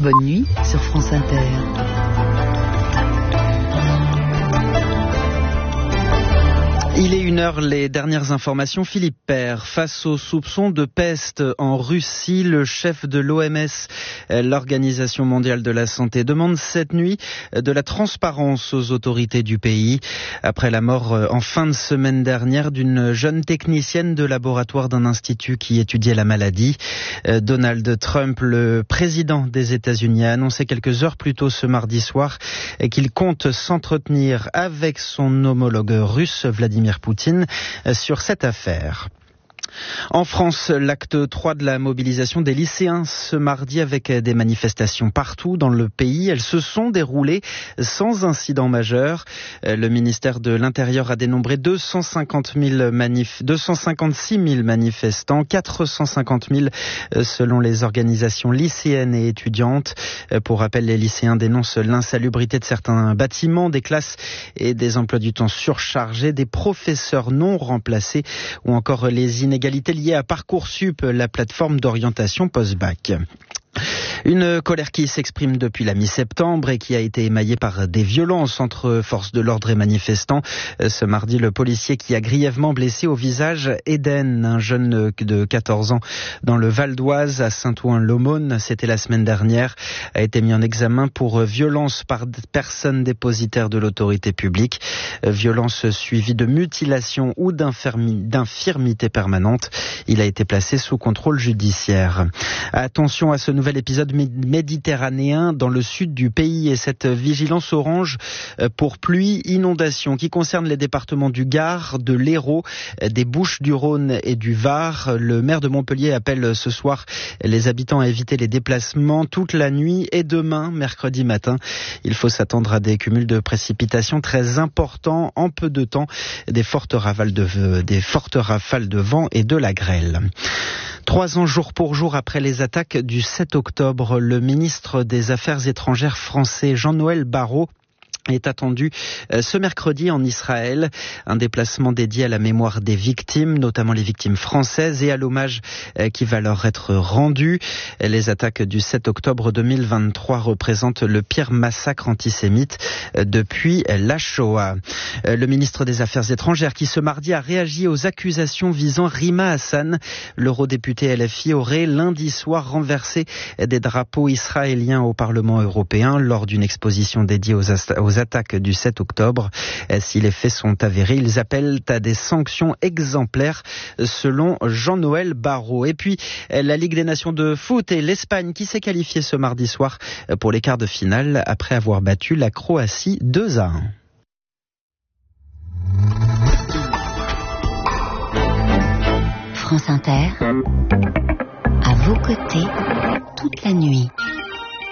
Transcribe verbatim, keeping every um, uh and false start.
Bonne nuit sur France Inter. Il est une heure, les dernières informations. Philippe Père, face aux soupçons de peste en Russie, le chef de l'O M S, l'Organisation mondiale de la santé, demande cette nuit de la transparence aux autorités du pays. Après la mort en fin de semaine dernière d'une jeune technicienne de laboratoire d'un institut qui étudiait la maladie, Donald Trump, le président des États-Unis, a annoncé quelques heures plus tôt ce mardi soir qu'il compte s'entretenir avec son homologue russe, Vladimir Poutine, sur cette affaire. En France, l'acte trois de la mobilisation des lycéens ce mardi avec des manifestations partout dans le pays. Elles se sont déroulées sans incident majeur. Le ministère de l'Intérieur a dénombré deux cent cinquante mille manif- deux cent cinquante-six mille manifestants, quatre cent cinquante mille selon les organisations lycéennes et étudiantes. Pour rappel, les lycéens dénoncent l'insalubrité de certains bâtiments, des classes et des emplois du temps surchargés, des professeurs non remplacés ou encore les inégalités liées à Parcoursup, la plateforme d'orientation post-bac. Une colère qui s'exprime depuis la mi-septembre et qui a été émaillée par des violences entre forces de l'ordre et manifestants. Ce mardi, le policier qui a grièvement blessé au visage Eden, un jeune de quatorze ans dans le Val d'Oise à Saint-Ouen-l'Aumône, c'était la semaine dernière, a été mis en examen pour violence par personne dépositaire de l'autorité publique. Violence suivie de mutilation ou d'infirmi- d'infirmité permanente. Il a été placé sous contrôle judiciaire. Attention à ce nouvel épisode méditerranéen dans le sud du pays et cette vigilance orange pour pluie, inondation qui concerne les départements du Gard, de l'Hérault, des Bouches-du-Rhône et du Var. Le maire de Montpellier appelle ce soir les habitants à éviter les déplacements toute la nuit et demain, mercredi matin. Il faut s'attendre à des cumuls de précipitations très importants en peu de temps, des fortes rafales de, des fortes rafales de vent et de la grêle. Trois ans jour pour jour après les attaques du sept octobre, le ministre des Affaires étrangères français Jean-Noël Barrot est attendu ce mercredi en Israël. Un déplacement dédié à la mémoire des victimes, notamment les victimes françaises, et à l'hommage qui va leur être rendu. Les attaques du sept octobre deux mille vingt-trois représentent le pire massacre antisémite depuis la Shoah. Le ministre des Affaires étrangères qui ce mardi a réagi aux accusations visant Rima Hassan. L'eurodéputé L F I aurait lundi soir renversé des drapeaux israéliens au Parlement européen lors d'une exposition dédiée aux, aux attaques du sept octobre. Si les faits sont avérés, ils appellent à des sanctions exemplaires selon Jean-Noël Barrot. Et puis, la Ligue des Nations de foot et l'Espagne qui s'est qualifiée ce mardi soir pour les quarts de finale après avoir battu la Croatie deux à un. France Inter, à vos côtés, toute la nuit.